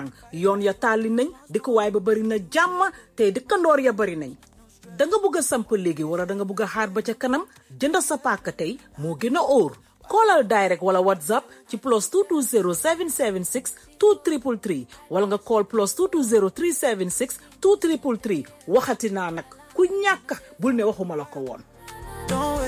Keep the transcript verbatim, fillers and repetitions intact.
yoon ya tàlli nañ dëkkuwaay ba bari na jàmm te dëkkandoor ya bari nañ da nga bëgg a samp léegi wala da nga bëgg a xaar ba ca kanam jënd sa paaka tey moo gën a óor callal direct wala whatsapp ci plus two two zero seven seven six two triple three wala nga call plus two two zero three seven six two triple three waxati naa nag ku ñàkk bul ne waxuma la ko woon